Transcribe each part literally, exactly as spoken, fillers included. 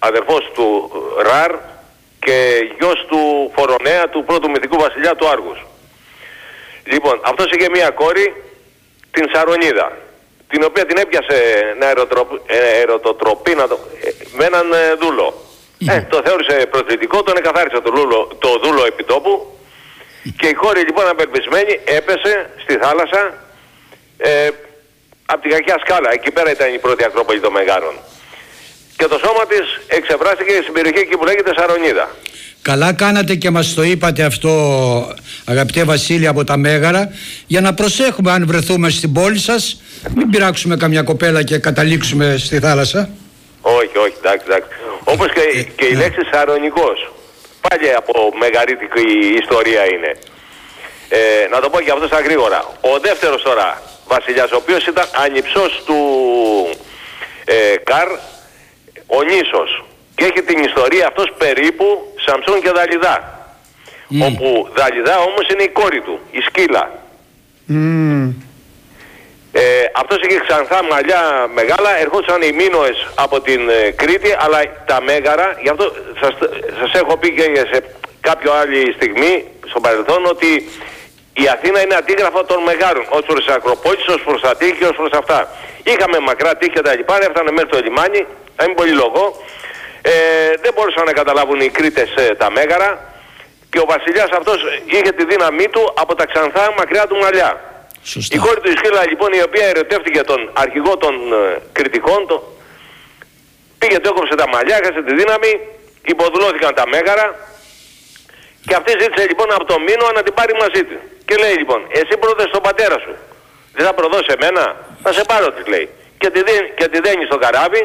αδερφός του Ραρ και γιος του Φορονέα, του πρώτου μυθικού βασιλιά του Άργους. Λοιπόν, αυτός είχε μία κόρη, την Σαρονίδα, την οποία την έπιασε να ερωτοτροπεί να το, με έναν δούλο. Mm. Ε, το θεώρησε προθετικό, τον εκαθάρισε το, λούλο, το δούλο επιτόπου και η κόρη λοιπόν απελπισμένη έπεσε στη θάλασσα ε, από τη κακιά σκάλα. Εκεί πέρα ήταν η πρώτη Ακρόπολη των Μεγάρων. Και το σώμα της εξεφράστηκε στην περιοχή εκεί που λέγεται Σαρονίδα. Καλά κάνατε και μας το είπατε αυτό, αγαπητέ Βασίλη, από τα Μέγαρα, για να προσέχουμε αν βρεθούμε στην πόλη σας, μην πειράξουμε καμιά κοπέλα και καταλήξουμε στη θάλασσα. Όχι, όχι, εντάξει, εντάξει. Όπως και, ε, και η ε, λέξη Σαρονικός, πάλι από μεγαρίτικη ιστορία είναι. Ε, να το πω και αυτό στα γρήγορα. Ο δεύτερος τώρα βασιλιάς, ο οποίος ήταν ανιψός του ε, Καρ, ο Νήσος. Και έχει την ιστορία αυτός περίπου Σαμψόν και Δαλιδά. Mm. Όπου Δαλιδά όμως είναι η κόρη του, η Σκύλα. Mm. Ε, αυτός είχε ξανθά μαλλιά μεγάλα, ερχόντουσαν οι Μίνωες από την ε, Κρήτη, αλλά τα Μέγαρα, γι' αυτό σας, σας έχω πει και σε κάποιο άλλη στιγμή στο παρελθόν ότι η Αθήνα είναι αντίγραφο των Μεγάρων, ως προς τις Ακροπόλεις, ως προς τα τείχη και ως προς αυτά. Είχαμε μακρά τείχη και τα λοιπά, έφτανε μέχρι το λιμάνι, να μην πολύ λόγο. Ε, δεν μπορούσαν να καταλάβουν οι Κρήτες ε, τα Μέγαρα και ο βασιλιάς αυτός είχε τη δύναμή του από τα ξανθά μακριά του μαλλιά. Σωστά. Η κόρη του Ισκύλα λοιπόν, η οποία ερωτεύτηκε τον αρχηγό των ε, Κρητικών, το, πήγε, το έκοψε τα μαλλιά, έχασε τη δύναμη, υποδουλώθηκαν τα Μέγαρα και αυτή ζήτησε λοιπόν από τον Μήνο να την πάρει μαζί του. Και λέει λοιπόν, εσύ πρόδες στον πατέρα σου, δεν θα προδώσει εμένα, θα σε πάρω, της λέει. Και τη, δι, και τη δένει στο καράβι.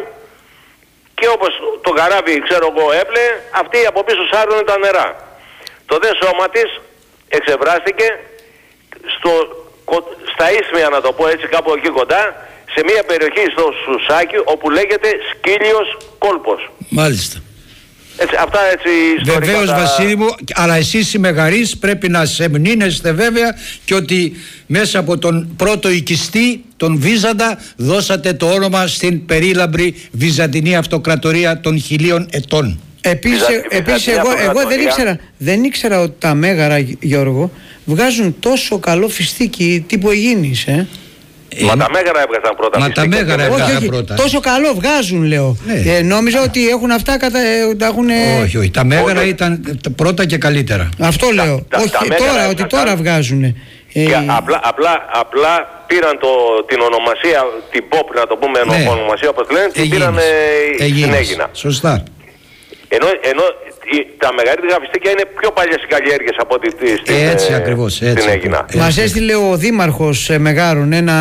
Και όπως το καράβι, ξέρω εγώ, έπλεε, αυτή από πίσω σάρωνε τα νερά. Το δε σώμα της εξευράστηκε στο, στα Ίσμια, να το πω έτσι, κάπου εκεί κοντά, σε μια περιοχή στο Σουσάκι, όπου λέγεται Σκύλιος Κόλπος. Μάλιστα. Έτσι, αυτά έτσι ιστορικά. Βεβαίως τα... Βασίλη μου, αλλά εσείς οι Μεγαρείς πρέπει να σεμνύνεστε βέβαια και ότι μέσα από τον πρώτο οικιστή, τον Βίζαντα, δώσατε το όνομα στην περίλαμπρη Βυζαντινή Αυτοκρατορία των χιλίων ετών. Επίσης, επίσης εγώ, εγώ δεν, ήξερα, δεν ήξερα ότι τα Μέγαρα, Γιώργο, βγάζουν τόσο καλό φιστίκι τύπου Αιγίνης, ε. Ε, Μα τα Μέγαρα έβγαζαν πρώτα. Μα τα Μέγαρα έβγαζαν όχι, πρώτα. Τόσο καλό βγάζουν, λέω. Ναι. Ε, νόμιζα ότι έχουν αυτά κατα... τα έχουν... Όχι, όχι. Τα Μέγαρα όχι. Ήταν πρώτα και καλύτερα. Αυτό λέω. Τα, όχι, τα τώρα, ότι τώρα βγάζουν. Ε, απλά, απλά, απλά πήραν το, την ονομασία, την pop, να το πούμε, ναι. ονομασία όπως λένε, την πήραν ε, στην Αίγινα. Σωστά. Ενώ, ενώ τα μεγαλύτερα φιστίκια είναι πιο παλιές οι καλλιέργειες από ό,τι στην έτσι, ακριβώς, έτσι, Αίγινα. Μας έστειλε ο δήμαρχος Μεγάρων ένα,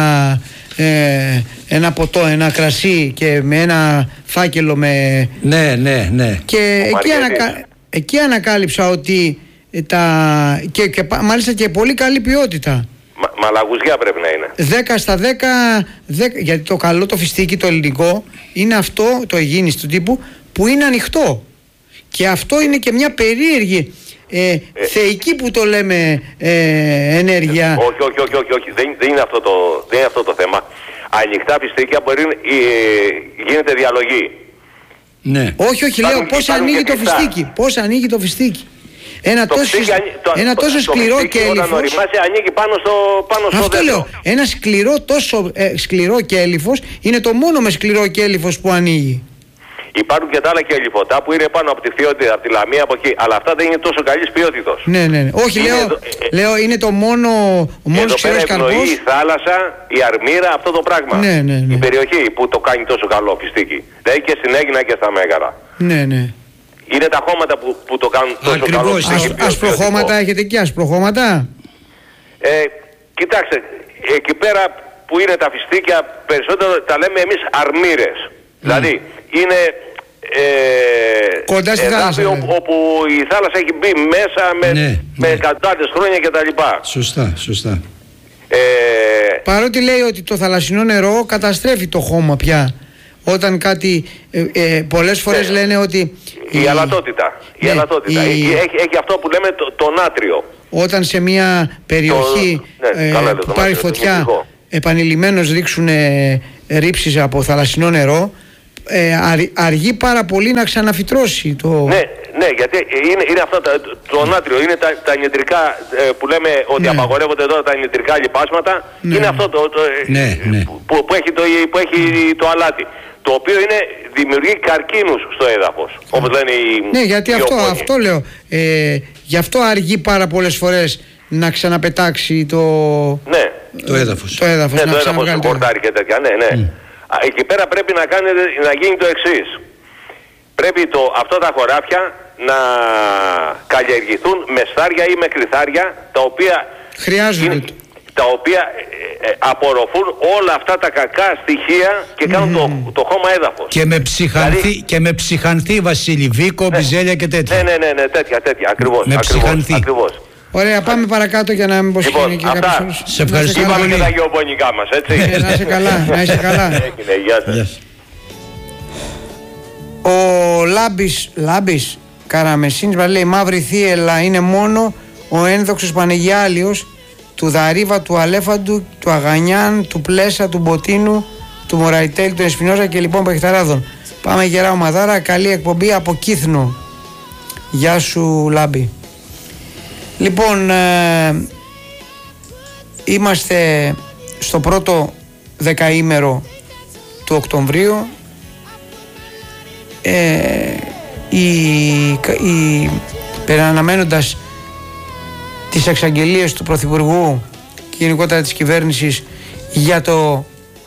ε, ένα ποτό, ένα κρασί και με ένα φάκελο με... Ναι, ναι, ναι. Και εκεί, ανακα... εκεί ανακάλυψα ότι τα... Και, και μάλιστα και πολύ καλή ποιότητα. Μα, μαλαγουζιά πρέπει να είναι. δέκα στα δέκα, δέκα, γιατί το καλό το φιστίκι το ελληνικό είναι αυτό, το Αιγίνης του τύπου, που είναι ανοιχτό. Και αυτό είναι και μια περίεργη ε, ε, θεϊκή που το λέμε ε, ενέργεια. Όχι, όχι, όχι, όχι, όχι. Δεν, δεν, είναι αυτό το, δεν είναι αυτό το θέμα. Ανοιχτά φιστίκια μπορεί να ε, γίνεται διαλογή. Ναι. Όχι, όχι, λέω πώς ανοίγει το φιστίκι. Πώς ανοίγει το φιστίκι. Ένα το τόσο, το, ένα το, τόσο το, σκληρό το κέλυφος. Όταν οριμάσει ανοίγει πάνω στο, πάνω στο αυτό δέντρο. λέω. Ένα σκληρό, τόσο ε, σκληρό κέλυφος είναι το μόνο με σκληρό κέλυφος που ανοίγει. Υπάρχουν και τα άλλα κελυφωτά που είναι πάνω από τη Θειότητα, από τη Λαμία, από εκεί. Αλλά αυτά δεν είναι τόσο καλής ποιότητος. Ναι, ναι, ναι. Όχι, είναι λέω, εδώ, ε, λέω είναι το μόνο, ο μόνος ξηρός καρπός. Εδώ πέρα η θάλασσα, η Αρμύρα, αυτό το πράγμα. Ναι, ναι, ναι. Η περιοχή που το κάνει τόσο καλό φιστίκι. Δηλαδή και στην Αίγινα και στα Μέγαρα. Ναι, ναι. Είναι τα χώματα που, που το κάνουν τόσο ακριβώς, καλό. Ας, ασπροχώματα έχετε εκεί, ασπροχώματα. Ε, κοιτάξτε, εκεί πέρα που είναι τα φιστίκια, περισσότερο τα λέμε εμείς αρμύρες. Mm. Δηλαδή είναι ε, κοντά στη θάλασσα, όπου, όπου η θάλασσα έχει μπει μέσα με, ναι, με ναι. εκατοντάδες χρόνια κτλ. Σωστά, σωστά. Ε, Παρότι λέει ότι το θαλασσινό νερό καταστρέφει το χώμα πια. Όταν κάτι, ε, ε, πολλές φορές ναι. λένε ότι... Η, η αλατότητα, η ναι, αλατότητα. Η... Έχει, έχει αυτό που λέμε το, το νάτριο. Όταν σε μια περιοχή το, ναι, ε, καλά, που πάρει φωτιά, επανειλημμένως ρίξουν ε, ρήψεις από θαλασσινό νερό, ε, αρ- αργεί πάρα πολύ να ξαναφυτρώσει το... Ναι, ναι, γιατί είναι, είναι αυτό το, το νάτριο, είναι τα, τα νητρικά ε, που λέμε ότι ναι. απαγορεύονται τώρα τα νητρικά λιπάσματα, ναι. είναι αυτό το, το, ναι, ναι. Που, που έχει το, που έχει το αλάτι, το οποίο είναι, δημιουργεί καρκίνους στο έδαφος, όπως λένε οι... Ναι, γιατί οι αυτό, οκόνοι. αυτό λέω, ε, γι' αυτό αργεί πάρα πολλές φορές να ξαναπετάξει το, Ναι. Το έδαφος. το έδαφος, Ναι, να το έδαφος, ξαναβγάλει το το έδαφος. χορτάρι και τέτοια, ναι, ναι. Mm. Α, εκεί πέρα πρέπει να, κάνετε, να γίνει το εξής. Πρέπει το, αυτά τα χωράφια να καλλιεργηθούν με στάρια ή με κρυθάρια, τα οποία, Χρειάζονται. είναι, τα οποία ε, ε, απορροφούν όλα αυτά τα κακά στοιχεία και κάνουν Mm. το, το χώμα έδαφος. Και με ψυχανθή, Δηλαδή- και με ψυχανθή Βασίλη, Βίκο, Μπιζέλια και τέτοια. Ναι, ναι, ναι, ναι, τέτοια, τέτοια, ακριβώς. Με ακριβώς, ψυχανθή. ακριβώς. Ωραία, πάμε παρακάτω για να μην πω Λοιπόν, και αυτά. κάποιος άλλος. Σε ευχαριστώ Να είστε Είπαμε καλά. και τα γεωπονικά μας, έτσι. Ε, να είσαι καλά, να είσαι καλά. Έγινε, γεια σας. Γεια σας. Ο Λάμπης, Λάμπης Καραμεσίνης μας λέει: μαύρη θύελα είναι μόνο ο ένδοξος Πανεγιάλιος του Δαρίβα, του Αλέφαντου, του Αγανιάν, του Πλέσα, του Μποτίνου, του Μωραϊτέλη, του Εσπινόζα και λοιπόν Πεχταράδων. Πάμε γερά ομαδάρα, καλή εκπομπή από Κύθνο. Γεια σου Λάμπη. Λοιπόν, ε, είμαστε στο πρώτο δεκαήμερο του Οκτωβρίου. Ε, η, η, περαναμένοντας τις εξαγγελίες του Πρωθυπουργού και γενικότερα της κυβέρνησης για το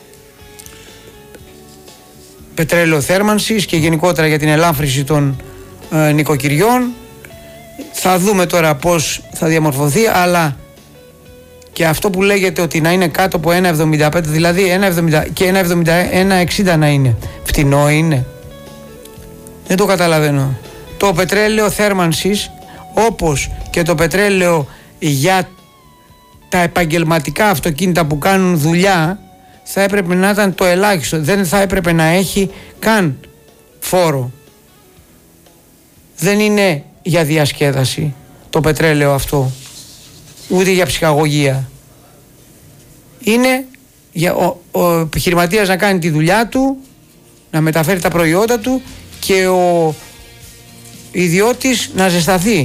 πετρέλαιο θέρμανσης και γενικότερα για την ελάφρυνση των ε, νοικοκυριών, θα δούμε τώρα πώς θα διαμορφωθεί, αλλά και αυτό που λέγεται ότι να είναι κάτω από ένα εβδομήντα πέντε, δηλαδή ένα εβδομήντα και ένα εβδομήντα ένα εξήντα να είναι, φτηνό είναι? Δεν το καταλαβαίνω. Το πετρέλαιο θέρμανσης, όπως και το πετρέλαιο για τα επαγγελματικά αυτοκίνητα που κάνουν δουλειά, θα έπρεπε να ήταν το ελάχιστο. Δεν θα έπρεπε να έχει καν φόρο. Δεν είναι για διασκέδαση το πετρέλαιο αυτό, ούτε για ψυχαγωγία. Είναι για ο, ο επιχειρηματίας να κάνει τη δουλειά του, να μεταφέρει τα προϊόντα του και ο ιδιώτης να ζεσταθεί.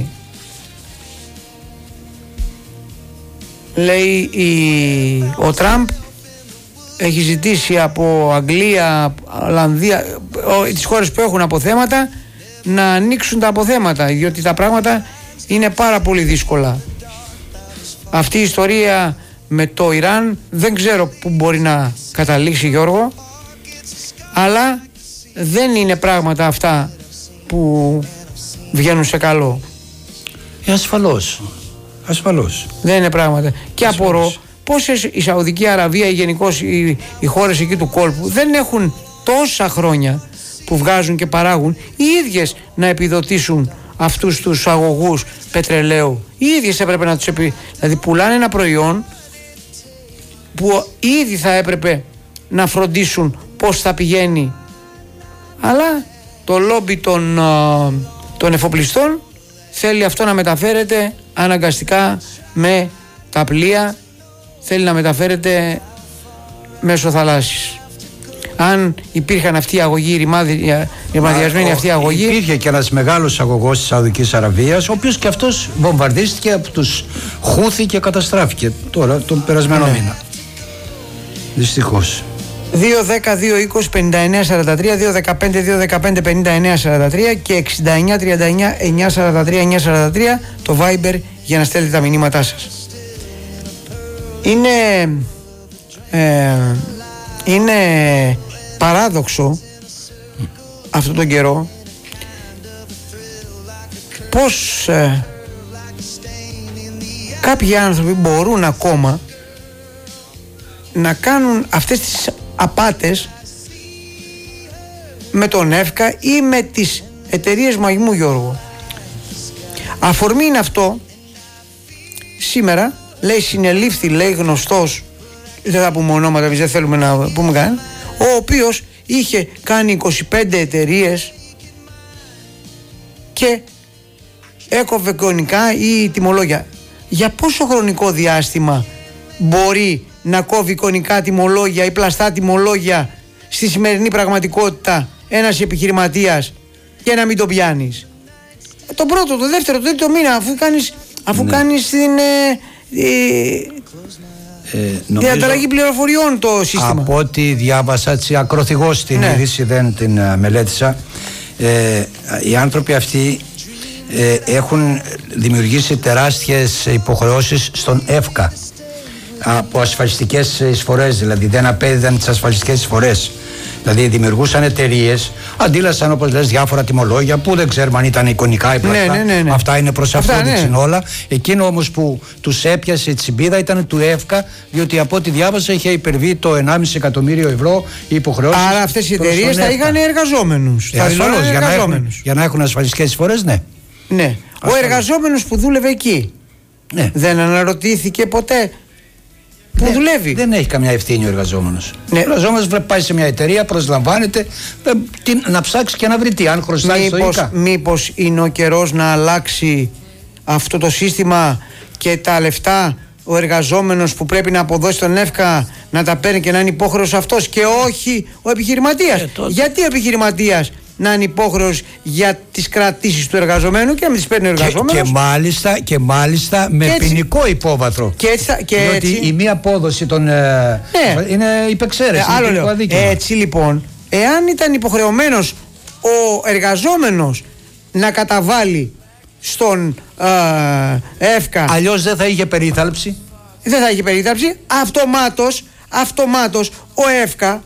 Λέει η, ο Τραμπ έχει ζητήσει από Αγγλία, Ολλανδία, τις χώρες που έχουν αποθέματα, να ανοίξουν τα αποθέματα, διότι τα πράγματα είναι πάρα πολύ δύσκολα. Αυτή η ιστορία με το Ιράν δεν ξέρω πού μπορεί να καταλήξει, Γιώργο, αλλά δεν είναι πράγματα αυτά που βγαίνουν σε καλό. Ε, ασφαλώς. Ασφαλώς. Δεν είναι πράγματα. Και Ασφαλώς. απορώ πόσες η Σαουδική Αραβία ή γενικώς οι, οι χώρες εκεί του κόλπου δεν έχουν τόσα χρόνια που βγάζουν και παράγουν οι ίδιες να επιδοτήσουν αυτούς τους αγωγούς πετρελαίου. Οι ίδιες έπρεπε να τους επι... Δηλαδή πουλάνε ένα προϊόν που ήδη θα έπρεπε να φροντίσουν πώς θα πηγαίνει, αλλά το λόμπι των, α, των εφοπλιστών θέλει αυτό να μεταφέρεται αναγκαστικά με τα πλοία, θέλει να μεταφέρεται μέσω θαλάσσης. Αν υπήρχαν αυτοί οι αγωγοί, ρημαδιασμένοι αυτοί οι αγωγοί. Υπήρχε και ένας μεγάλος αγωγός της Σαουδικής Αραβίας, ο οποίος και αυτός βομβαρδίστηκε από τους Χούθη και καταστράφηκε τώρα τον περασμένο ναι. μήνα. Δυστυχώς. δύο δέκα δύο είκοσι πενήντα εννέα σαράντα τρία, δύο δεκαπέντε δύο δεκαπέντε πενήντα εννέα σαράντα τρία και εξήντα εννέα τριάντα εννέα εννιακόσια σαράντα τρία εννιακόσια σαράντα τρία το Viber για να στέλνετε τα μηνύματά σας. Είναι ε, είναι παράδοξο αυτόν τον καιρό πως ε, κάποιοι άνθρωποι μπορούν ακόμα να κάνουν αυτές τις απάτες με τον ΕΦΚΑ ή με τις εταιρείες μαγιμού, Γιώργο. Αφορμή είναι αυτό. Σήμερα λέει συνελήφθη, λέει γνωστός, δεν θα πούμε ονόματα, εμείς δεν θέλουμε να πούμε καν, ο οποίος είχε κάνει είκοσι πέντε εταιρείες και έκοβε εικονικά ή τιμολόγια. Για πόσο χρονικό διάστημα μπορεί να κόβει εικονικά τιμολόγια ή πλαστά τιμολόγια στη σημερινή πραγματικότητα ένας επιχειρηματίας και να μην τον πιάνεις? Το πρώτο, το δεύτερο, το τρίτο μήνα, αφού κάνεις, αφού ναι. κάνεις την ε, ε, ε, διαταραγή πληροφοριών το σύστημα. Από ό,τι διάβασα, έτσι, ακροθυγώς την ναι. είδηση, δεν την uh, μελέτησα, ε, οι άνθρωποι αυτοί ε, έχουν δημιουργήσει τεράστιες υποχρεώσεις στον ΕΦΚΑ από ασφαλιστικές εισφορές, δηλαδή δεν απέδιδαν τις ασφαλιστικές εισφορές. Δηλαδή δημιουργούσαν εταιρείες, αντίλασαν όπως λες διάφορα τιμολόγια που δεν ξέρουμε αν ήταν εικονικά ή πλαστά. Ναι, ναι, ναι, ναι. Αυτά είναι προς αυτόδειξη ναι. όλα. Εκείνο όμως που τους έπιασε η τσιμπίδα ήταν του ΕΦΚΑ, διότι από ό,τι διάβασα είχε υπερβεί το ενάμιση εκατομμύριο ευρώ η υποχρεώση. Άρα αυτές οι εταιρείες θα είχαν εργαζόμενους. Ε, ασφαλώς, για, εργαζόμενους. Για να έχουν ασφαλιστικές εισφορές, ναι. Ναι. Ο εργαζόμενος που δούλευε εκεί ναι. δεν αναρωτήθηκε ποτέ που δεν, δουλεύει. Δεν έχει καμιά ευθύνη ο εργαζόμενος. Ναι. Ο εργαζόμενος πάει σε μια εταιρεία, προσλαμβάνεται, τι, να ψάξει και να βρει τι, αν χρωστάει ιστορικά. Μήπως είναι ο καιρός να αλλάξει αυτό το σύστημα και τα λεφτά ο εργαζόμενος που πρέπει να αποδώσει τον ΕΦΚΑ να τα παίρνει και να είναι υπόχρεος αυτός και όχι ο επιχειρηματίας? Ε, Γιατί ο επιχειρηματίας να είναι υπόχρεος για τις κρατήσεις του εργαζομένου και να μην τις παίρνει ο εργαζόμενος? Και, και, μάλιστα, και μάλιστα με έτσι, ποινικό υπόβαθρο. Και έτσι, και διότι έτσι, η μία απόδοση των, ναι. είναι υπεξαίρεση. Ε, άλλο λέω. Έτσι λοιπόν, εάν ήταν υποχρεωμένος ο εργαζόμενος να καταβάλει στον ε, ΕΦΚΑ, αλλιώς δεν θα είχε περίθαλψη. Δεν θα είχε περίθαλψη. Αυτομάτως, αυτομάτως ο ΕΦΚΑ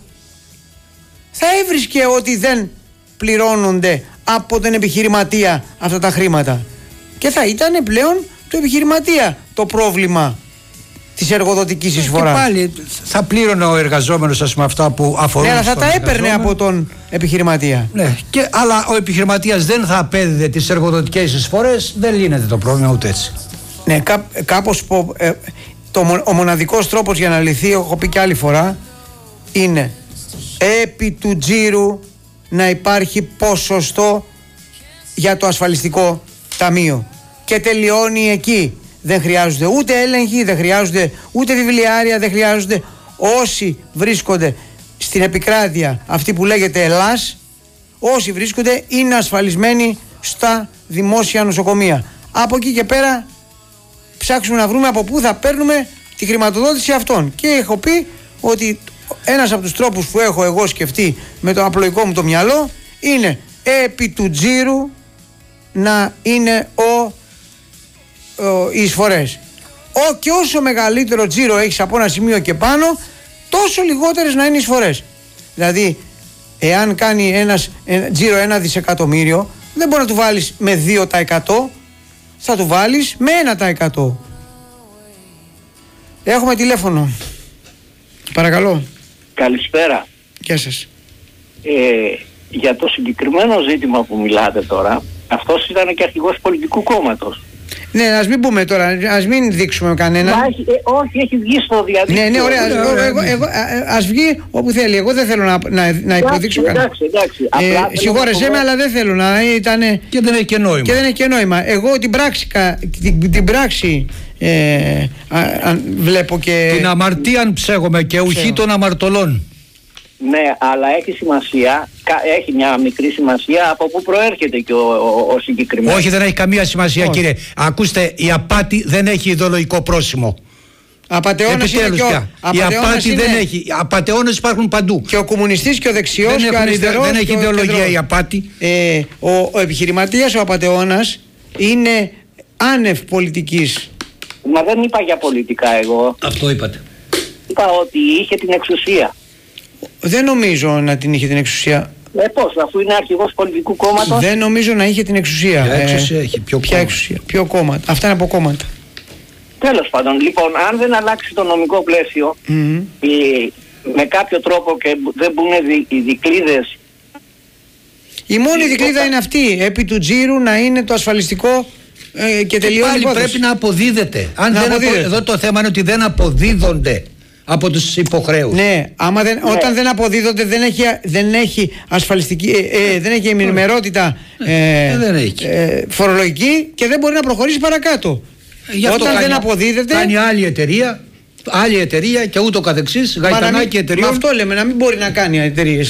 θα έβρισκε ότι δεν πληρώνονται από τον επιχειρηματία αυτά τα χρήματα και θα ήταν πλέον του επιχειρηματία το πρόβλημα της εργοδοτικής εισφοράς. Και πάλι θα πλήρωνε ο εργαζόμενος, ας πούμε, αυτά που αφορούν. Ναι, αλλά θα τα έπαιρνε από τον επιχειρηματία. Ναι, και, αλλά ο επιχειρηματίας δεν θα απέδιδε τις εργοδοτικές εισφορές, δεν λύνεται το πρόβλημα ούτε έτσι. Ναι, κά, κάπως ε, το, ο μοναδικός τρόπος για να λυθεί, έχω πει και άλλη φορά, είναι επί του τζίρου να υπάρχει ποσοστό για το ασφαλιστικό ταμείο και τελειώνει εκεί. Δεν χρειάζονται ούτε έλεγχοι, δεν χρειάζονται ούτε βιβλιάρια, δεν χρειάζονται. Όσοι βρίσκονται στην επικράτεια αυτή που λέγεται Ελλάς, όσοι βρίσκονται είναι ασφαλισμένοι στα δημόσια νοσοκομεία. Από εκεί και πέρα ψάξουμε να βρούμε από πού θα παίρνουμε τη χρηματοδότηση αυτών. Και έχω πει ότι ένας από τους τρόπους που έχω εγώ σκεφτεί με το απλοϊκό μου το μυαλό είναι επί του τζίρου να είναι ο, ο, οι εισφορές. Ο, και όσο μεγαλύτερο τζίρο έχεις από ένα σημείο και πάνω, τόσο λιγότερες να είναι οι εισφορές. Δηλαδή, εάν κάνει ένας ένα, τζίρο ένα δισεκατομμύριο, δεν μπορεί να του βάλεις με δύο τοις εκατό, θα του βάλεις με ένα τοις εκατό. Έχουμε τηλέφωνο. Παρακαλώ. Καλησπέρα. Γεια σας. Ε, για το συγκεκριμένο ζήτημα που μιλάτε τώρα, αυτός ήταν και αρχηγός πολιτικού κόμματος. Ναι, ας μην πούμε τώρα, ας μην δείξουμε κανέναν. Μα, ε, όχι, έχει βγει στο διαδίκτυο. Ναι, ναι, ωραία, ας, εγώ, εγώ, εγώ, ας βγει όπου θέλει. Εγώ δεν θέλω να, να, να υποδείξω κανέναν. Εντάξει, εντάξει. Ε, συγχώρεσέ με, αλλά δεν θέλω να ήταν. Και δεν έχει και νόημα. Και δεν έχει και νόημα. Εγώ την πράξη, την, την πράξη ε, α, α, βλέπω και. Την αμαρτίαν ψέγομαι και ουχή των αμαρτωλών. Ναι, αλλά έχει σημασία, έχει μια μικρή σημασία από πού προέρχεται και ο, ο, ο συγκεκριμένος. Όχι, δεν έχει καμία σημασία. Όχι, κύριε. Ακούστε, η απάτη δεν έχει ιδεολογικό πρόσημο. Απατεώνας είναι και ο... Η απάτη είναι... δεν έχει. Απατεώνες υπάρχουν παντού. Και ο κομμουνιστής και ο δεξιός δεν και ο αριστερός. Δεν έχει ιδεολογία η απάτη. Ε, ο, ο επιχειρηματίας, ο απατεώνας είναι άνευ πολιτικής. Μα δεν είπα για πολιτικά εγώ. Αυτό είπατε. Είπα ότι είχε την εξουσία. Δεν νομίζω να την είχε την εξουσία. Ε, πώς, αφού είναι αρχηγός πολιτικού κόμματος. Δεν νομίζω να είχε την εξουσία. Ποια εξουσία έχει, ποιο ποια εξουσία, ποιο κόμματα. Αυτά είναι από κόμματα. Τέλος πάντων, λοιπόν, αν δεν αλλάξει το νομικό πλαίσιο, mm-hmm. η, με κάποιο τρόπο και δεν μπουν οι δικλείδες. Η μόνη δικλείδα είναι αυτή, επί του τζίρου να είναι το ασφαλιστικό ε, και τελειώνει. Και πάλι πρέπει να αποδίδεται. Αν να δεν αποδίδεται. Απο, εδώ το θέμα είναι ότι δεν αποδίδονται από τους υποχρέους. Ναι, άμα δεν, ναι. Όταν δεν αποδίδονται δεν έχει, δεν έχει ασφαλιστική, ε, ε, δεν έχει ημερότητα ε, δεν έχει. Ε, φορολογική και δεν μπορεί να προχωρήσει παρακάτω. Γι' αυτό όταν κάνει, δεν αποδίδεται. Κάνει άλλη εταιρεία, άλλη εταιρεία και ούτω καθεξής. Γαϊτανάκι εταιρείων. Με αυτό λέμε, να μην μπορεί να κάνει εταιρείες.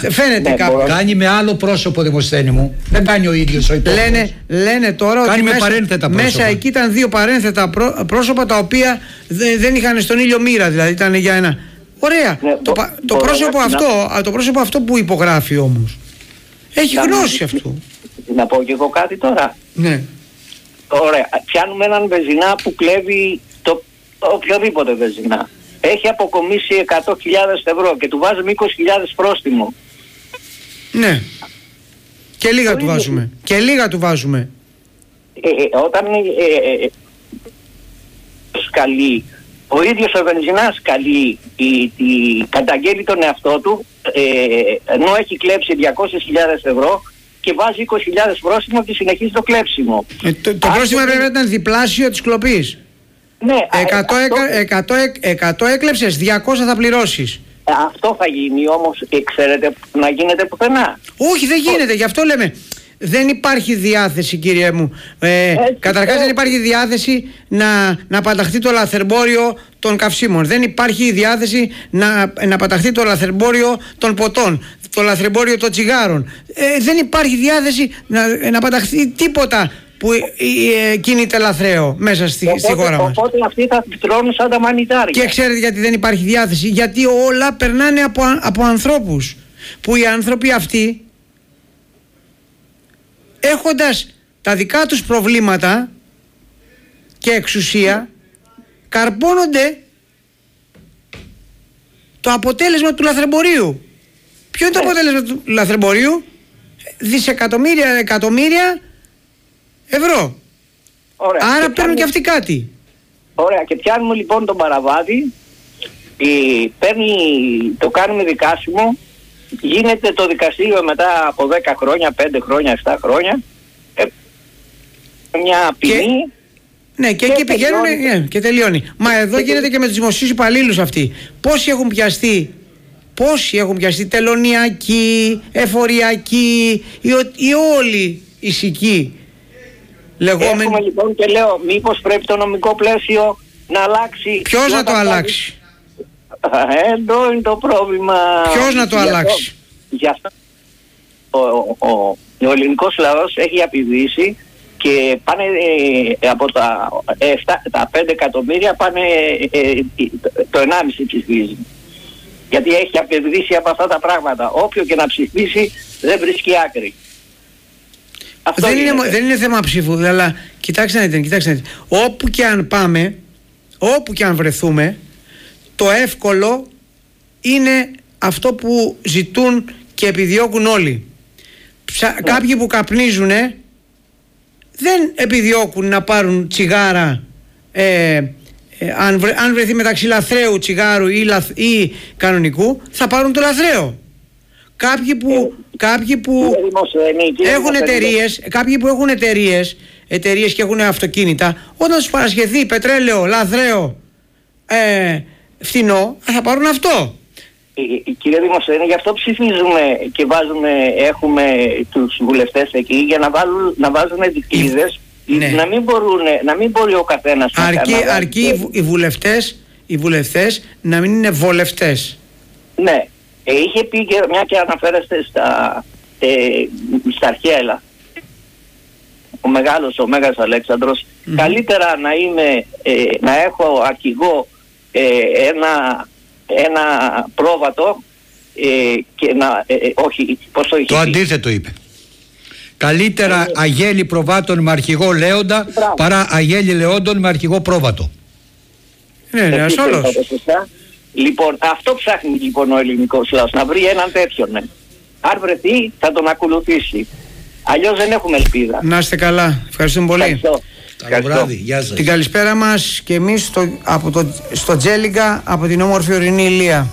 Φαίνεται Ναι, κάπου. μπορώ. Κάνει με άλλο πρόσωπο, Δημοσθένη μου. Δεν κάνει ο ίδιος ο υπόλοιπος. Λένε, λένε τώρα Κάνει ότι με μέσα, παρένθετα πρόσωπα. μέσα εκεί ήταν δύο παρένθετα πρό- πρόσωπα τα οποία δε- δεν είχαν στον ήλιο μοίρα, δηλαδή ήταν για ένα. Ωραία. Ναι, το, μπο- πα- το, μπορώ πρόσωπο να- αυτό, α, το πρόσωπο αυτό που υπογράφει όμως έχει Να- γνώση αυτού. Να πω και εγώ κάτι τώρα. Ναι. Ωραία. Πιάνουμε έναν βεζινά που κλέβει το, οποιοδήποτε βεζινά. Έχει αποκομίσει εκατό χιλιάδες ευρώ και του βάζουμε είκοσι χιλιάδες πρόστιμο. Ναι. Και λίγα Το του ίδιο. βάζουμε. Και λίγα του βάζουμε. Ε, ε, όταν ε, ε, ε, σκαλεί, ο ίδιος ο βενζινάς καλεί, η, η, καταγγέλει τον εαυτό του, ε, ενώ έχει κλέψει διακόσιες χιλιάδες ευρώ και βάζει είκοσι χιλιάδες πρόστιμο και συνεχίζει το κλέψιμο. Ε, το το Αν πρόστιμο το- πρέπει να ήταν διπλάσιο της κλοπής. Ναι, α, εκατό, αυτό, εκα- εκατό, εκατό έκλεψες, διακόσια θα πληρώσεις. αυτό θα γίνει όμως, ε, ξέρετε, να γίνεται πουθενά. Όχι, δεν γίνεται, γι' αυτό λέμε. Δεν υπάρχει διάθεση, κύριε μου. Ε, Έτσι, καταρχάς ε. δεν υπάρχει διάθεση να, να παταχθεί το λαθρεμπόριο των καυσίμων. Δεν υπάρχει διάθεση να, να παταχθεί το λαθρεμπόριο των ποτών, το λαθρεμπόριο των τσιγάρων. Ε, δεν υπάρχει διάθεση να, να παταχθεί τίποτα που ε, ε, κινείται λαθρέο μέσα στη, στη χώρα μας. Οπότε αυτοί θα τρώνε σαν τα μανιτάρια. Και ξέρετε γιατί δεν υπάρχει διάθεση? Γιατί όλα περνάνε από, α- από ανθρώπους. Που οι άνθρωποι αυτοί, έχοντας τα δικά τους προβλήματα και εξουσία, καρπώνονται το αποτέλεσμα του λαθρεμπορίου. Ποιο είναι το Ναι. αποτέλεσμα του λαθρεμπορίου? Δισεκατομμύρια, εκατομμύρια ευρώ. Ωραία. Άρα Και παίρνουν πιάνουμε- και αυτοί κάτι. Ωραία, και πιάνουμε λοιπόν τον παραβάτη, ε, παίρνει, το κάνουμε δικάσιμο, γίνεται το δικαστήριο μετά από δέκα χρόνια, πέντε χρόνια, επτά χρόνια, ε, μια ποινή. Ναι, και, Και εκεί πηγαίνουν τελειώνει. ναι, και τελειώνει. Μα εδώ Και γίνεται και με τους δημοσίους υπαλλήλους αυτοί. Πόσοι έχουν πιαστεί, πόσοι έχουν πιαστεί τελωνιακοί, εφοριακοί, ή, ο- ή όλοι οι σικοί λεγόμενοι. Έχουμε λοιπόν και λέω, μήπως πρέπει το νομικό πλαίσιο να αλλάξει. Ποιος Και να όταν το κάνει- αλλάξει? Ε, Εδώ είναι το πρόβλημα. Ποιος να το Γι' αυτό- αλλάξει? Γι' αυτό ο, ο, ο, ο ελληνικός λαός έχει απειδήσει και πάνε ε, από τα, εφτά, τα πέντε εκατομμύρια πάνε ε, ε, το ενάμιση ψηφίζει. Γιατί έχει απειδήσει από αυτά τα πράγματα. Όποιο και να ψηφίσει δεν βρίσκει άκρη. Αυτό Δεν είναι, γίνεται. δεν είναι θέμα ψήφου, αλλά κοιτάξτε να δείτε, κοιτάξτε να δείτε. Όπου και αν πάμε, όπου και αν βρεθούμε, το εύκολο είναι αυτό που ζητούν και επιδιώκουν όλοι. Ψα, Κάποιοι που καπνίζουνε δεν επιδιώκουν να πάρουν τσιγάρα, ε, ε, αν, βρε, αν βρεθεί μεταξύ λαθρέου τσιγάρου ή, λαθ, ή κανονικού, θα πάρουν το λαθρέο. Κάποιοι που, κάποιοι που Κύριε Δημοσθένη, κύριε έχουν Δημοσθένη, εταιρείες, κάποιοι που έχουν εταιρείες, εταιρείες και έχουν αυτοκίνητα, όταν τους παρασχεθεί πετρέλαιο, λαθρέο, ε, φθηνό, θα πάρουν αυτό. Ε, ε, Κύριε Δημοσθένη, γι' αυτό ψηφίζουμε και βάζουμε, έχουμε τους βουλευτές εκεί για να, βάλουν, να βάζουν δικλείδες, Ναι. να, μην μπορούν, να μην μπορεί ο καθένας να Αρκεί, κάνει- αρκεί οι βου- οι βουλευτές, οι βουλευτές να μην είναι βολευτές. Ναι, ε, είχε πει και μια και αναφέρεστε στα, ε, στα αρχαία Ελλάδα. Ο μεγάλος, ο Μέγας Αλέξανδρος, καλύτερα να είμαι, ε, να έχω αρχηγό ε, ένα, ένα πρόβατο ε, και να, ε, ε, όχι, πώς το είχε Το πει. αντίθετο είπε. Καλύτερα αγέλη προβάτων με αρχηγό Λέοντα Μπράβο. παρά αγέλη Λεόντων με αρχηγό πρόβατο. Ναι, ναι, Επίσης, όλος. είπατε σωστά. Λοιπόν, αυτό ψάχνει λοιπόν ο ελληνικός λαός, να βρει έναν τέτοιον. Ναι. Αν βρεθεί θα τον ακολουθήσει. Αλλιώς δεν έχουμε ελπίδα. Να είστε καλά. Ευχαριστούμε πολύ. Ευχαριστώ. Καλό Ευχαριστώ. βράδυ, γεια σας. Την καλησπέρα μας και εμείς στο, από το, στο Τζέλιγκα, από την όμορφη ορεινή Ηλία.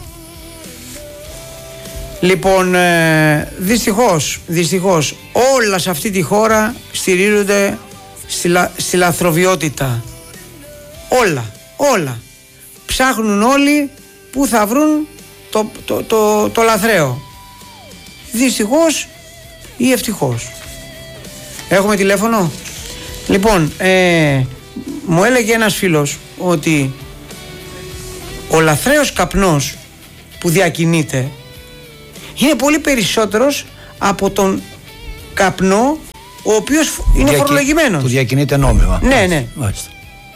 Λοιπόν, ε, δυστυχώς, δυστυχώς όλα σε αυτή τη χώρα στηρίζονται στη, λα- στη λαθροβιότητα. Όλα, όλα. Ψάχνουν όλοι που θα βρουν το, το, το, το λαθρέο. Δυστυχώς ή ευτυχώς. Έχουμε τηλέφωνο. Λοιπόν, ε, μου έλεγε ένας φίλος ότι ο λαθρέος καπνός που διακινείται είναι πολύ περισσότερος από τον καπνό ο οποίος είναι Διακι... φορολογημένος. Που διακινείται νόμιμα. Ναι, ναι. Μάλιστα.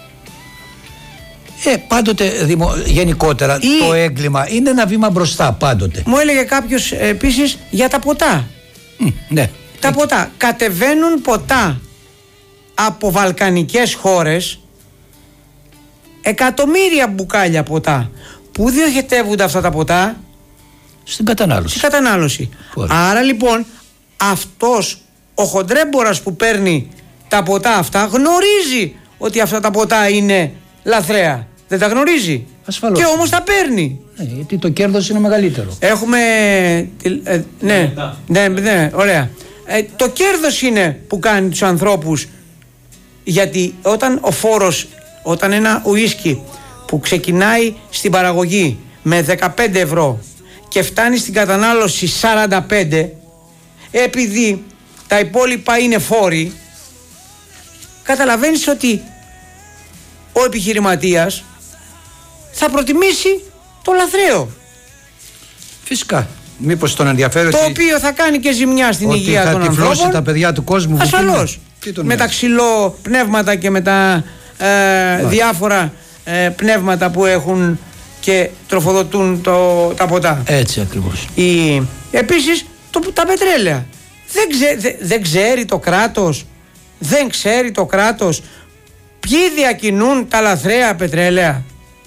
Ε, πάντοτε δημο... γενικότερα Ή... το έγκλημα είναι ένα βήμα μπροστά πάντοτε. Μου έλεγε κάποιος ε, επίσης για τα ποτά. Mm, ναι. Τα Εκεί. ποτά. Κατεβαίνουν ποτά από βαλκανικές χώρες, εκατομμύρια μπουκάλια ποτά. Πού διοχετεύονται αυτά τα ποτά? Στην κατανάλωση. Στην κατανάλωση. Ωραία. Άρα λοιπόν αυτός ο χοντρέμπορας που παίρνει τα ποτά αυτά γνωρίζει ότι αυτά τα ποτά είναι λαθρέα. Δεν τα γνωρίζει. Ασφαλώς. Και όμως τα παίρνει. Ε, γιατί το κέρδος είναι μεγαλύτερο. Έχουμε. Ε, ναι, ναι, ναι, ωραία. Ε, το κέρδος είναι που κάνει τους ανθρώπους. Γιατί όταν ο φόρος, όταν ένα ουίσκι που ξεκινάει στην παραγωγή με δεκαπέντε ευρώ και φτάνει στην κατανάλωση σαράντα πέντε, επειδή τα υπόλοιπα είναι φόροι, καταλαβαίνεις ότι ο επιχειρηματίας θα προτιμήσει το λαθρέο. Φυσικά. Μήπως τον ενδιαφέρει το ότι... οποίο θα κάνει και ζημιά στην ότι υγεία των ανθρώπων. Θα τυφλώσει τα παιδιά του κόσμου. Ασφαλώς. Με τα ξυλό πνεύματα και με τα ε, διάφορα ε, πνεύματα που έχουν και τροφοδοτούν το, τα ποτά. Έτσι ακριβώς. Η, επίσης το, τα πετρέλαια. Δεν, ξέ, δε, δεν ξέρει το κράτος. Δεν ξέρει το κράτος ποιοι διακινούν τα λαθρέα πετρέλαια.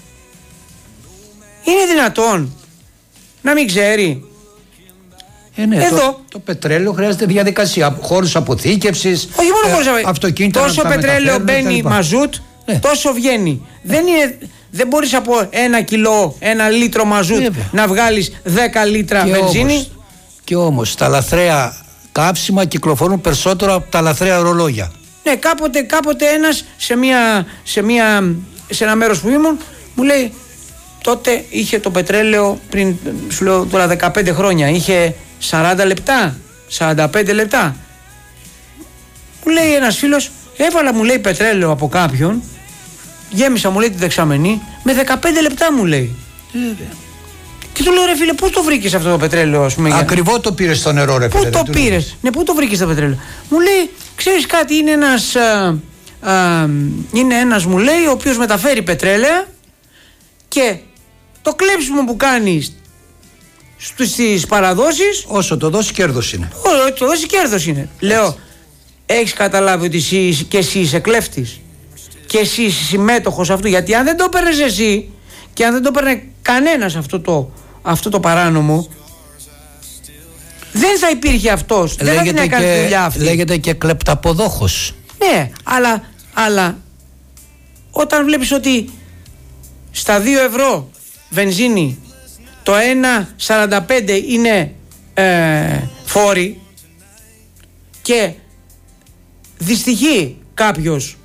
Είναι δυνατόν να μην ξέρει? Ε, ναι, Εδώ. Το, το πετρέλαιο χρειάζεται διαδικασία, χώρους αποθήκευσης, όχι μόνο χώρους ε, αυτοκίνητα. Τόσο να πετρέλαιο μπαίνει μαζούτ, ναι. τόσο βγαίνει. Δεν, είναι, δεν μπορείς από ένα κιλό, ένα λίτρο μαζούτ Βέβαια. να βγάλεις δέκα λίτρα και βενζίνη. Όμως, και όμως τα λαθρέα κάψιμα κυκλοφορούν περισσότερο από τα λαθρέα ορολόγια. Ναι, κάποτε, κάποτε ένας σε, μια, σε, μια, σε ένα μέρος που ήμουν μου λέει, τότε είχε το πετρέλαιο πριν, σου λέω τώρα δεκαπέντε χρόνια, είχε σαράντα λεπτά, σαράντα πέντε λεπτά. Μου λέει ένας φίλος, έβαλα μου λέει πετρέλαιο από κάποιον, γέμισα μου λέει τη δεξαμενή, με δεκαπέντε λεπτά μου λέει. Βέβαια. Και του λέω ρε φίλε, πού το βρήκες αυτό το πετρέλαιο, ας πούμε? Ακριβό το πήρες στο νερό ρε φίλε. Πού το πήρες, ναι, πού το βρήκες το πετρέλαιο? Μου λέει, ξέρεις κάτι, είναι ένας, α, α, είναι ένας μου λέει, ο οποίος μεταφέρει πετρέλαια και το κλέψιμο που κάνεις στις παραδόσεις, όσο το δώσει κέρδος είναι. Όσο το δώσει κέρδος είναι. Έτσι. Λέω, έχεις καταλάβει ότι εσύ, και εσύ είσαι κλέφτης και εσύ είσαι συμμέτοχος αυτού? Γιατί αν δεν το παίρνες εσύ και αν δεν το παίρνε κανένας αυτό το, αυτό το παράνομο, δεν θα υπήρχε αυτός. Δεν θα την έκανε τη δουλειά αυτή. Λέγεται και κλεπταποδόχος. Ναι, αλλά, αλλά όταν βλέπεις ότι στα δύο ευρώ βενζίνη το ένα σαράντα πέντε είναι ε, φόροι και δυστυχεί κάποιος,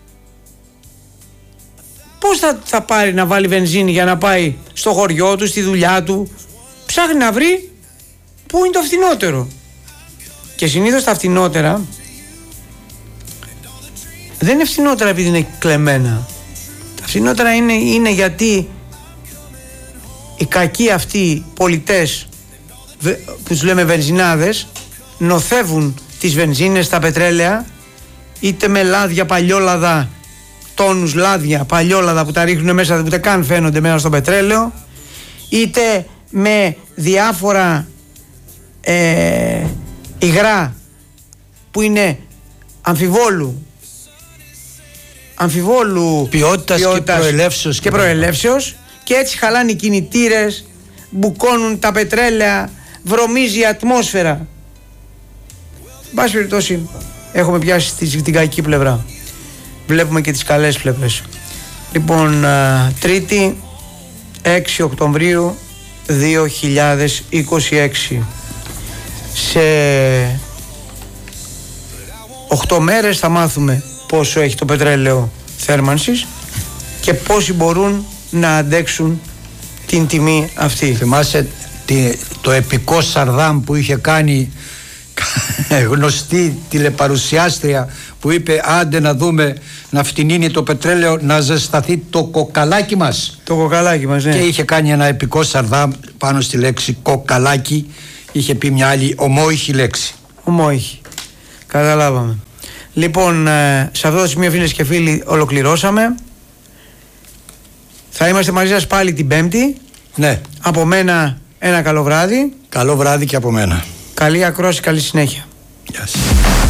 πώς θα, θα πάρει να βάλει βενζίνη για να πάει στο χωριό του, στη δουλειά του? Ψάχνει να βρει πού είναι το φθηνότερο. Και συνήθως τα φθηνότερα δεν είναι φθηνότερα επειδή είναι κλεμμένα. Τα φθηνότερα είναι, είναι γιατί οι κακοί αυτοί πολιτές που τους λέμε βενζινάδες νοθεύουν τις βενζίνες, τα πετρέλαια, είτε με λάδια παλιόλαδα, τόνους λάδια παλιόλαδα που τα ρίχνουν μέσα, που ούτε καν φαίνονται μέσα στο πετρέλαιο, είτε με διάφορα ε, υγρά που είναι αμφιβόλου αμφιβόλου ποιότητας, ποιότητας και προελεύσεως και, και προελεύσεως και έτσι χαλάνε οι κινητήρες, μπουκώνουν τα πετρέλαια, βρωμίζει η ατμόσφαιρα. Εν πάση περιπτώσει έχουμε πιάσει την κακή πλευρά, βλέπουμε και τις καλές πλευρές. Λοιπόν, α, Τρίτη έξι Οκτωβρίου δύο χιλιάδες είκοσι έξι, σε οκτώ μέρες θα μάθουμε πόσο έχει το πετρέλαιο θέρμανσης και πόσοι μπορούν να αντέξουν την τιμή αυτή. Θυμάσαι τη, το επικό Σαρδάμ που είχε κάνει γνωστή τηλεπαρουσιάστρια που είπε άντε να δούμε να φτηνίνει το πετρέλαιο, να ζεσταθεί το κοκαλάκι μας. Το κοκαλάκι μας, ναι. Και είχε κάνει ένα επικό Σαρδάμ πάνω στη λέξη κοκαλάκι είχε πει μια άλλη ομόηχη λέξη. Ομόηχη. Καταλάβαμε. Λοιπόν, ε, σε αυτό το σημείο, φίλες και φίλοι, ολοκληρώσαμε. Θα είμαστε μαζί σας πάλι την Πέμπτη. Ναι. Από μένα ένα καλό βράδυ. Καλό βράδυ και από μένα. Καλή ακρόαση, καλή συνέχεια. Γεια σας.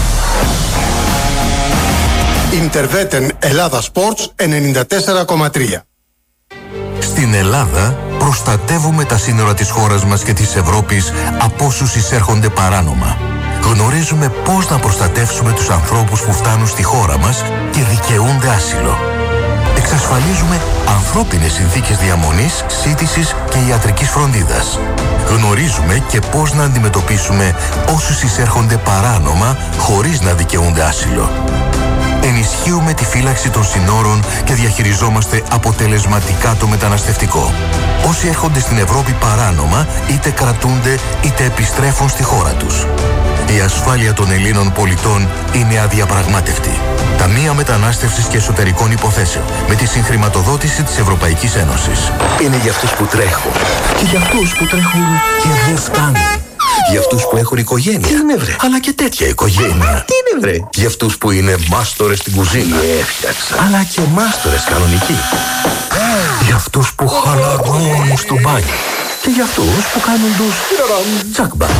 Ιντερβέτεν Ελλάδα Sports ενενήντα τέσσερα κόμμα τρία. Στην Ελλάδα προστατεύουμε τα σύνορα της χώρας μας και της Ευρώπης από όσους εισέρχονται παράνομα. Γνωρίζουμε πώς να προστατεύσουμε τους ανθρώπους που φτάνουν στη χώρα μας και δικαιούνται άσυλο. Εξασφαλίζουμε ανθρώπινες συνθήκες διαμονής, σύντησης και ιατρικής φροντίδας. Γνωρίζουμε και πώς να αντιμετωπίσουμε όσους εισέρχονται παράνομα χωρίς να δικαιούνται άσυλο. Ενισχύουμε τη φύλαξη των συνόρων και διαχειριζόμαστε αποτελεσματικά το μεταναστευτικό. Όσοι έρχονται στην Ευρώπη παράνομα, είτε κρατούνται είτε επιστρέφουν στη χώρα τους. Η ασφάλεια των Ελλήνων πολιτών είναι αδιαπραγμάτευτη. Ταμεία Μετανάστευσης και Εσωτερικών Υποθέσεων, με τη συγχρηματοδότηση της Ευρωπαϊκής Ένωσης. Είναι για αυτούς που τρέχουν και για αυτούς που τρέχουν και δεν φτάνουν. Για αυτούς που έχουν οικογένεια. Τι είναι βρε. Αλλά και τέτοια οικογένεια. Τι είναι βρε. Για αυτούς που είναι μάστορες στην κουζίνα. Έφτιαξα. Αλλά και μάστορες κανονικοί. Για αυτούς που χαλαρώνουν στο μπάνιο. Και για αυτούς που κάνουν τους τσακμπά.